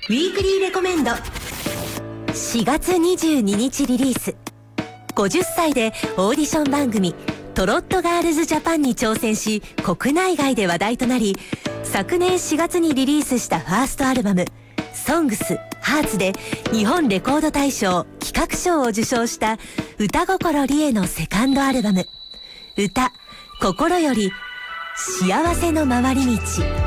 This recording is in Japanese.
ウィークリーレコメンド。 4月22日リリース。50歳でオーディション番組トロットガールズジャパンに挑戦し、国内外で話題となり、昨年4月にリリースしたファーストアルバムソングスハーツで日本レコード大賞企画賞を受賞した歌心理恵のセカンドアルバム歌心より幸せの回り道。